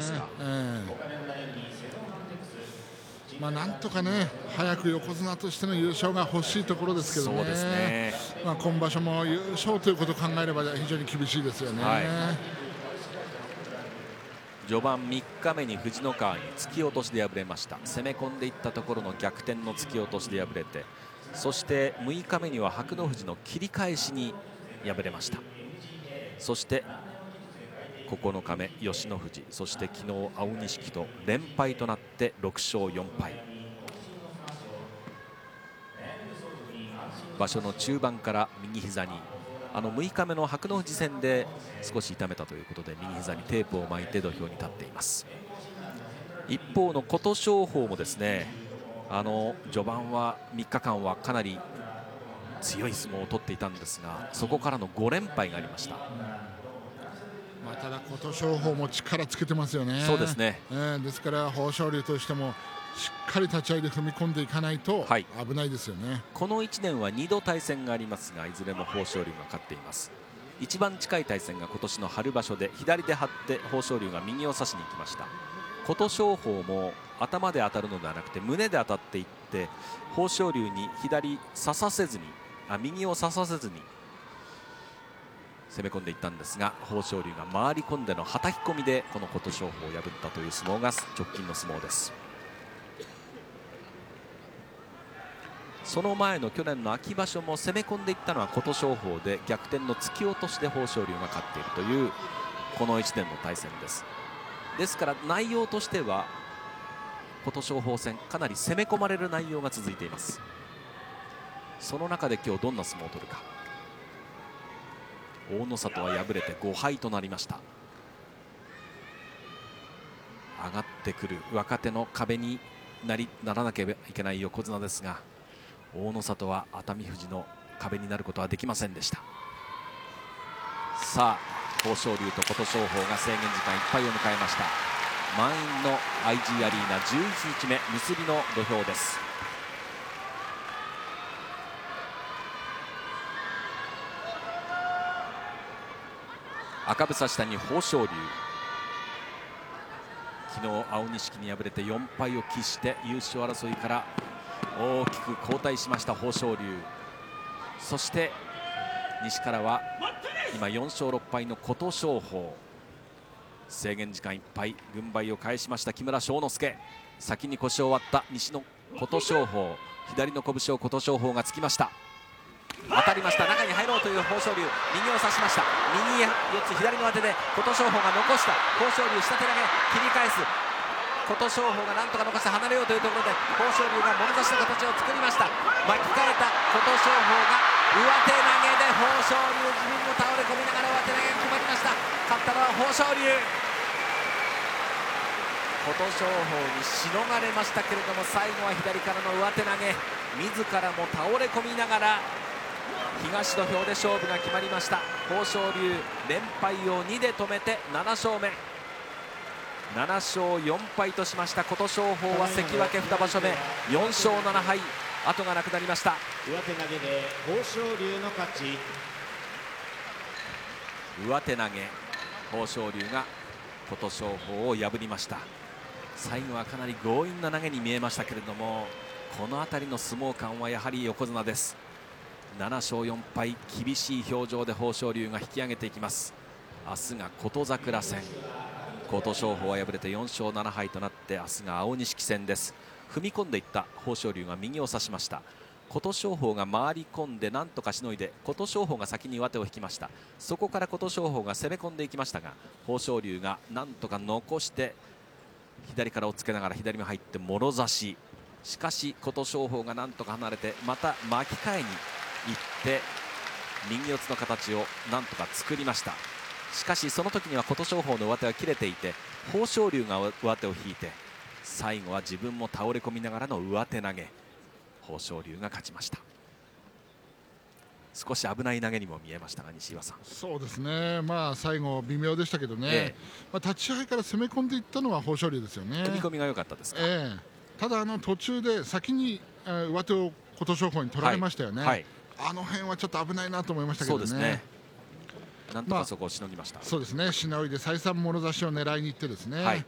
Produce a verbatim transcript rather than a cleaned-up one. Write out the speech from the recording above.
か。 えーまあ、なんとかね早く横綱としての優勝が欲しいところですけどね。 そうですね、 まあ、今場所も優勝ということを考えれば非常に厳しいですよね。 はい、序盤みっかめに藤ノ川に突き落としで敗れました。攻め込んでいったところの逆転の突き落としで敗れて、そしてむいかめには白鵬富士の切り返しに敗れました。そしてここのかめ吉野富士、そして昨日青錦と連敗となってろくしょうよんぱい。場所の中盤から右膝にあのむいかめの白鵬富士戦で少し痛めたということで右膝にテープを巻いて土俵に立っています。一方の琴勝峰もですね、あの序盤はみっかかんはかなり強い相撲を取っていたんですが、そこからのごれんぱいがありました。 まあ、ただ琴勝峰も力つけてますよね。 そうですね、 えー、ですから豊昇龍としてもしっかり立ち合いで踏み込んでいかないと危ないですよね。はい、 このいちねんはにど対戦がありますが、いずれも豊昇龍が勝っています。一番近い対戦が今年の春場所で左で張って豊昇龍が右を差しに行きました。琴勝峰も頭で当たるのではなくて胸で当たっていって豊昇龍に左差させずにあ右を差させずに攻め込んでいったんですが、豊昇龍が回り込んでのはたき込みでこの琴勝峰を破ったという相撲が直近の相撲です。その前の去年の秋場所も攻め込んでいったのは琴勝峰で、逆転の突き落としで豊昇龍が勝っているというこのいちねんの対戦です。ですから内容としては琴勝峰戦かなり攻め込まれる内容が続いています。その中で今日どんな相撲を取るか。大の里は敗れてごはいとなりました。上がってくる若手の壁になりならなければいけない横綱ですが、大の里は熱海富士の壁になることはできませんでした。さあ豊昇龍と琴勝峰が制限時間いっぱいを迎えました。満員の アイジー アリーナじゅういちにちめ結びの土俵です。赤房下に豊昇龍、昨日青錦に敗れてよんぱいを喫して優勝争いから大きく後退しました豊昇龍。そして西からは今よんしょうろっぱいの琴勝峰。制限時間いっぱい、軍配を返しました木村庄之助。先に腰を割った西の琴勝峰、左の拳を琴勝峰がつきました。当たりました。中に入ろうという豊昇龍、右を差しました。右四つ左の当てで琴勝峰が残した。豊昇龍下手投げ切り返す。琴勝峰がなんとか残して離れようというところで豊昇龍がもろ差しの形を作りました。巻き替えた琴勝峰が上手投げで豊昇龍、自分も倒れ込みながら上手投げが決まりました。勝ったのは豊昇龍。琴勝峰にしのがれましたけれども、最後は左からの上手投げ、自らも倒れ込みながら東土俵で勝負が決まりました。豊昇龍連敗をにで止めてななしょうめ、ななしょうよんぱいとしました。琴勝峰は関脇にばしょめよんしょうななはい、後がなくなりました。 上手投げで豊昇龍の勝ち。 上手投げ、豊昇龍が琴勝峰を破りました。最後はかなり強引な投げに見えましたけれども、この辺りの相撲感はやはり横綱です。ななしょうよんぱい、厳しい表情で豊昇龍が引き上げていきます。明日が琴櫻戦、琴勝峰は敗れてよんしょうななはいとなって、明日が青錦戦です。踏み込んでいった豊昇龍が右を差しました。琴勝峰が回り込んでなんとかしのいで、琴勝峰が先に上手を引きました。そこから琴勝峰が攻め込んでいきましたが、豊昇龍がなんとか残して左から押っつけながら左に入ってもろ差し。しかし琴勝峰がなんとか離れてまた巻き替えに行って右四つの形をなんとか作りました。しかしその時には琴勝峰の上手は切れていて、豊昇龍が上手を引いて、最後は自分も倒れ込みながらの上手投げ、豊昇龍が勝ちました。少し危ない投げにも見えましたが、西岩さん。 そうですね、まあ、最後微妙でしたけどね、ええ、まあ、立ち合いから攻め込んでいったのは豊昇龍ですよね。 踏み込みが良かったですか。 ええ、ただあの途中で先に、えー、上手を琴勝峰に取られましたよね、はいはい、あの辺はちょっと危ないなと思いましたけどね。そうですね、 なんとかそこをしのぎました。 まあ、そうですね、しのいで再三もろ差しを狙いに行ってですね、はい、